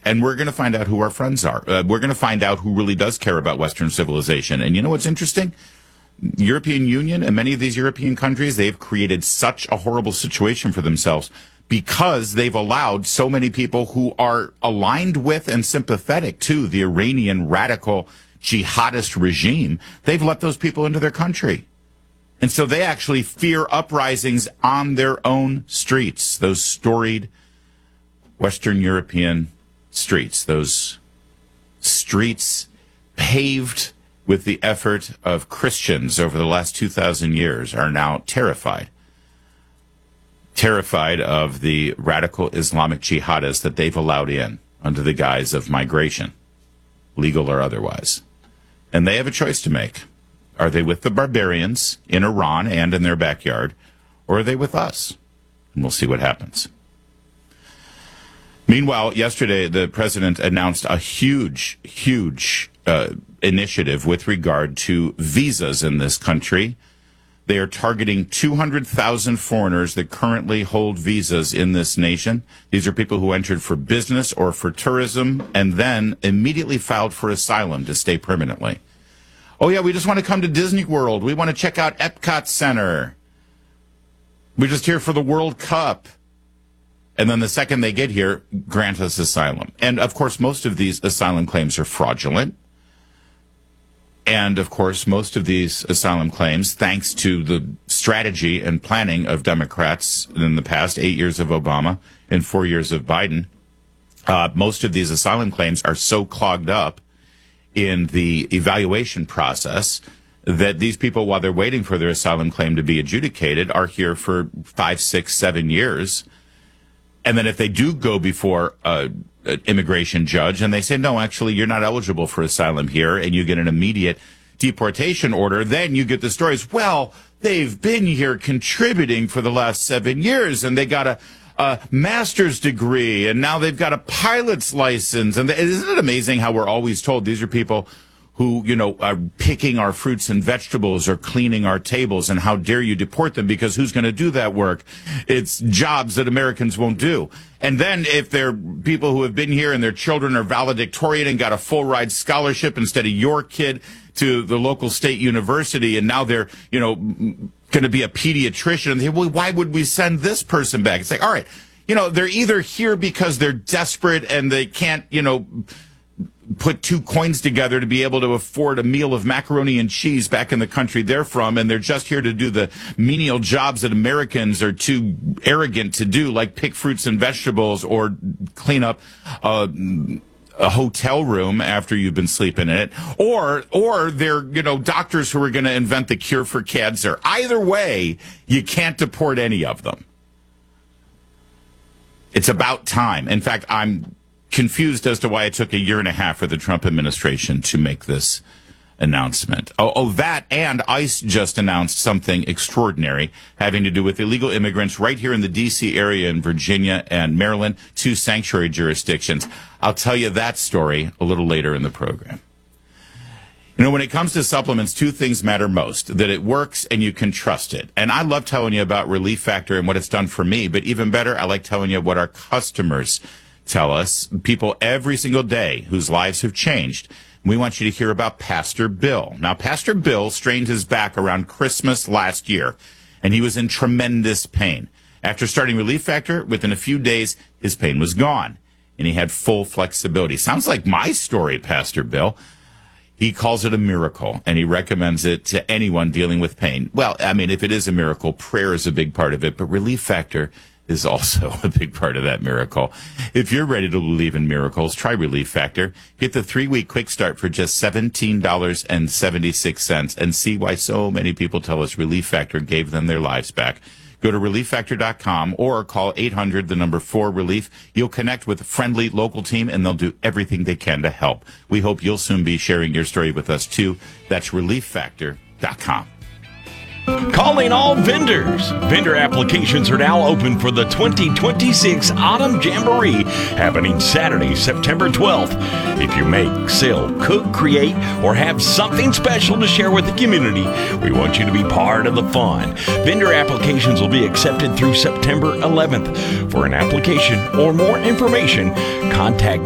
and we're going to find out who our friends are. We're going to find out who really does care about Western civilization. And you know what's interesting? European Union and many of these European countries, they've created such a horrible situation for themselves because they've allowed so many people who are aligned with and sympathetic to the Iranian radical jihadist regime. They've let those people into their country. And so they actually fear uprisings on their own streets, those storied Western European streets, those streets paved with the effort of Christians over the last 2,000 years are now terrified of the radical Islamic jihadists that they've allowed in under the guise of migration, legal or otherwise. And they have a choice to make. Are they with the barbarians in Iran and in their backyard, or are they with us? And we'll see what happens. Meanwhile, yesterday, the president announced a huge initiative with regard to visas in this country. They are targeting 200,000 foreigners that currently hold visas in this nation. These are people who entered for business or for tourism and then immediately filed for asylum to stay permanently. Oh, yeah, we just want to come to Disney World. We want to check out Epcot Center. We're just here for the World Cup. And then the second they get here, grant us asylum. And, of course, most of these asylum claims are fraudulent. And, of course, most of these asylum claims, thanks to the strategy and planning of Democrats in the past 8 years of Obama and 4 years of Biden, most of these asylum claims are so clogged up in the evaluation process that these people, while they're waiting for their asylum claim to be adjudicated, are here for 5, 6, 7 years. And then if they do go before an immigration judge and they say, no, actually, you're not eligible for asylum here, and you get an immediate deportation order, then you get the stories, well, they've been here contributing for the last 7 years, and they got a master's degree, and now they've got a pilot's license. And isn't it amazing how we're always told these are people who, you know, are picking our fruits and vegetables or cleaning our tables, and how dare you deport them, because who's going to do that work? It's jobs that Americans won't do. And then if they're people who have been here and their children are valedictorian and got a full ride scholarship instead of your kid to the local state university, and now they're, you know, going to be a pediatrician, and they say, well, why would we send this person back? It's like, all right, you know, they're either here because they're desperate and they can't, you know, put 2 coins together to be able to afford a meal of macaroni and cheese back in the country they're from, and they're just here to do the menial jobs that Americans are too arrogant to do, like pick fruits and vegetables or clean up a hotel room after you've been sleeping in it, or they're, you know, doctors who are going to invent the cure for cancer. Either way, you can't deport any of them. It's about time. In fact, I'm confused as to why it took 1.5 years for the Trump administration to make this announcement. That, and ICE just announced something extraordinary having to do with illegal immigrants right here in the D.C. area in Virginia and Maryland, 2 sanctuary jurisdictions. I'll tell you that story a little later in the program. You know, when it comes to supplements, 2 things matter most: that it works and you can trust it. And I love telling you about Relief Factor and what it's done for me, but even better, I like telling you what our customers tell us, people every single day whose lives have changed. We want you to hear about Pastor Bill. Now, Pastor Bill strained his back around Christmas last year, and he was in tremendous pain. After starting Relief Factor, within a few days, his pain was gone, and he had full flexibility. Sounds like my story, Pastor Bill. He calls it a miracle, and he recommends it to anyone dealing with pain. Well, I mean, if it is a miracle, prayer is a big part of it, but Relief Factor is also a big part of that miracle. If you're ready to believe in miracles, try Relief Factor. Get the 3-week quick start for just $17.76 and see why so many people tell us Relief Factor gave them their lives back. Go to ReliefFactor.com or call 800-4-RELIEF. You'll connect with a friendly local team, and they'll do everything they can to help. We hope you'll soon be sharing your story with us, too. That's ReliefFactor.com. Calling all vendors. Vendor applications are now open for the 2026 Autumn Jamboree, happening Saturday, September 12th. If you make, sell, cook, create, or have something special to share with the community, we want you to be part of the fun. Vendor applications will be accepted through September 11th. For an application or more information, contact